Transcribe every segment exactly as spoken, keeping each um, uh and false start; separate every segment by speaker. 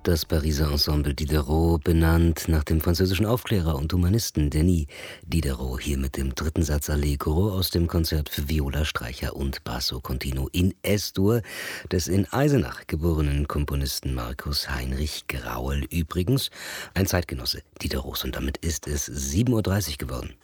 Speaker 1: Das Pariser Ensemble Diderot, benannt nach dem französischen Aufklärer und Humanisten Denis Diderot, hier mit dem dritten Satz Allegro aus dem Konzert für Viola, Streicher und Basso Continuo in S-Dur des in Eisenach geborenen Komponisten Markus Heinrich Graul. Übrigens ein Zeitgenosse Diderots, und damit ist es sieben Uhr dreißig geworden.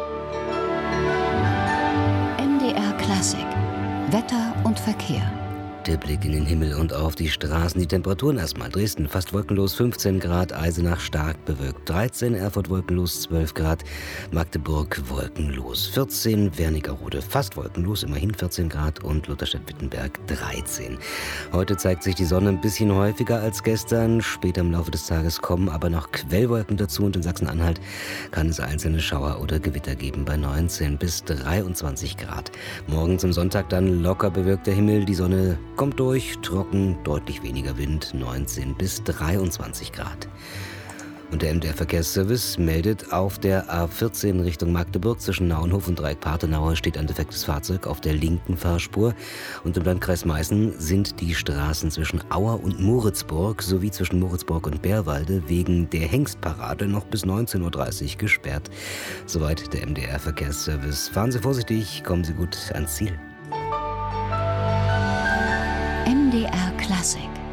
Speaker 2: M D R Klassik. Wetter und Verkehr.
Speaker 1: Der Blick in den Himmel und auf die Straßen. Die Temperaturen erstmal. Dresden fast wolkenlos fünfzehn Grad, Eisenach stark bewölkt dreizehn, Erfurt wolkenlos zwölf Grad, Magdeburg wolkenlos vierzehn, Wernigerode fast wolkenlos, immerhin vierzehn Grad und Lutherstadt-Wittenberg dreizehn. Heute zeigt sich die Sonne ein bisschen häufiger als gestern. Später im Laufe des Tages kommen aber noch Quellwolken dazu und in Sachsen-Anhalt kann es einzelne Schauer oder Gewitter geben bei neunzehn bis dreiundzwanzig Grad. Morgen zum Sonntag dann locker bewölkter Himmel, die Sonne kommt durch, trocken, deutlich weniger Wind, neunzehn bis dreiundzwanzig Grad. Und der M D R-Verkehrsservice meldet, auf der A vierzehn Richtung Magdeburg zwischen Nauenhof und Dreieck-Partenauer steht ein defektes Fahrzeug auf der linken Fahrspur. Und im Landkreis Meißen sind die Straßen zwischen Auer und Moritzburg sowie zwischen Moritzburg und Bärwalde wegen der Hengstparade noch bis neunzehn Uhr dreißig gesperrt. Soweit der M D R-Verkehrsservice. Fahren Sie vorsichtig, kommen Sie gut ans Ziel.
Speaker 2: M D R Klassik.